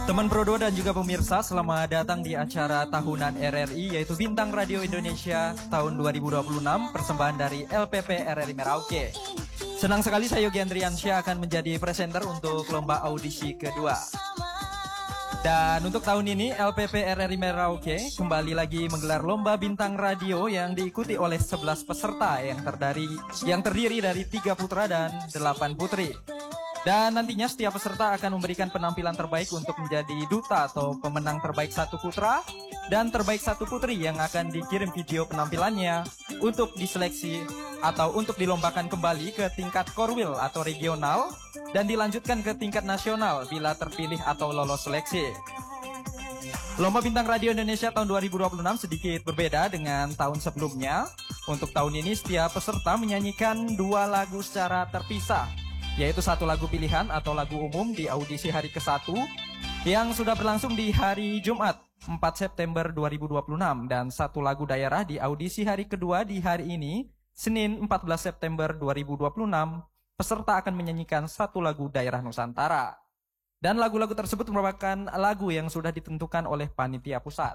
Teman Pro 2 dan juga pemirsa, selamat datang di acara tahunan RRI yaitu Bintang Radio Indonesia tahun 2026, persembahan dari LPP RRI Merauke. Senang sekali saya Yogi Andriansyah akan menjadi presenter untuk lomba audisi kedua. Dan untuk tahun ini LPP RRI Merauke kembali lagi menggelar lomba bintang radio yang diikuti oleh 11 peserta yang terdiri dari 3 putra dan 8 putri. Dan nantinya setiap peserta akan memberikan penampilan terbaik untuk menjadi duta atau pemenang terbaik satu putra dan terbaik satu putri yang akan dikirim video penampilannya untuk diseleksi atau untuk dilombakan kembali ke tingkat korwil atau regional dan dilanjutkan ke tingkat nasional bila terpilih atau lolos seleksi. Lomba Bintang Radio Indonesia tahun 2026 sedikit berbeda dengan tahun sebelumnya. Untuk tahun ini setiap peserta menyanyikan 2 lagu secara terpisah, yaitu 1 lagu pilihan atau lagu umum di audisi hari ke-1 yang sudah berlangsung di hari Jumat 4 September 2026 dan 1 lagu daerah di audisi hari kedua di hari ini Senin 14 September 2026. Peserta akan menyanyikan 1 lagu daerah Nusantara dan lagu-lagu tersebut merupakan lagu yang sudah ditentukan oleh panitia pusat.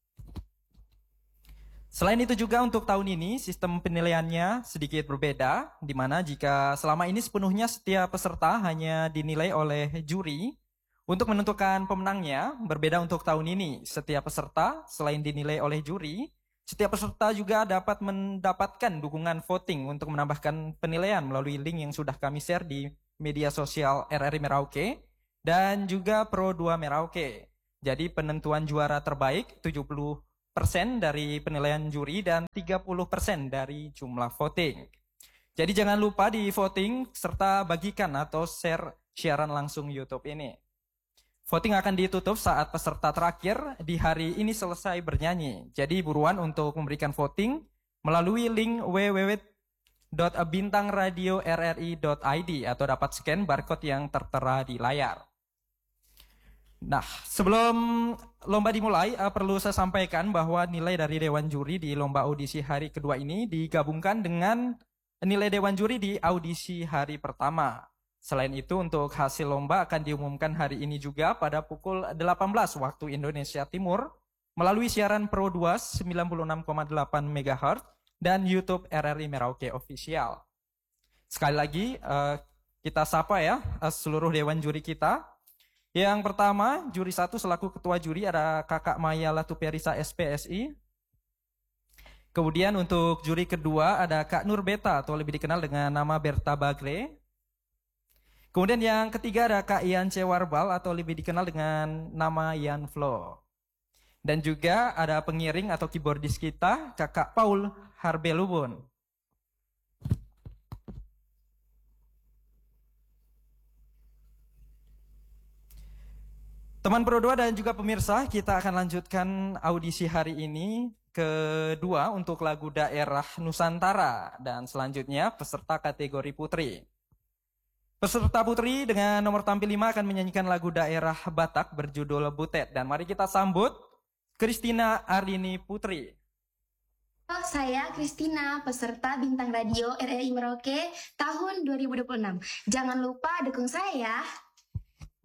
Selain itu juga untuk tahun ini sistem penilaiannya sedikit berbeda, di mana jika selama ini sepenuhnya setiap peserta hanya dinilai oleh juri untuk menentukan pemenangnya, berbeda untuk tahun ini setiap peserta selain dinilai oleh juri, setiap peserta juga dapat mendapatkan dukungan voting untuk menambahkan penilaian melalui link yang sudah kami share di media sosial RRI Merauke dan juga Pro 2 Merauke. Jadi penentuan juara terbaik 70% dari penilaian juri dan 30% dari jumlah voting. Jadi jangan lupa di voting serta bagikan atau share siaran langsung YouTube ini. Voting akan ditutup saat peserta terakhir di hari ini selesai bernyanyi. Jadi buruan untuk memberikan voting melalui link www.bintangradiorri.id atau dapat scan barcode yang tertera di layar. Nah, sebelum lomba dimulai, perlu saya sampaikan bahwa nilai dari Dewan Juri di lomba audisi hari kedua ini digabungkan dengan nilai Dewan Juri di audisi hari pertama. Selain itu, untuk hasil lomba akan diumumkan hari ini juga pada pukul 18 waktu Indonesia Timur melalui siaran Pro 2 96,8 MHz dan YouTube RRI Merauke Official. Sekali lagi, kita sapa ya seluruh Dewan Juri kita. Yang pertama, juri 1 selaku ketua juri ada Kakak Maya Latuperisa SPSI. Kemudian untuk juri kedua ada Kak Nur Beta atau lebih dikenal dengan nama Berta Bagre. Kemudian yang ketiga ada Kak Ian Cewarbal atau lebih dikenal dengan nama Ian Flo. Dan juga ada pengiring atau keyboardis kita Kakak Paul Harbelubun. Teman Pro 2 dan juga pemirsa, kita akan lanjutkan audisi hari ini kedua untuk lagu daerah Nusantara dan selanjutnya peserta kategori putri. Peserta putri dengan nomor tampil 5 akan menyanyikan lagu daerah Batak berjudul Butet dan mari kita sambut Christina Arini Putri. Halo, saya Christina, peserta Bintang Radio RRI Merauke tahun 2026. Jangan lupa dukung saya ya.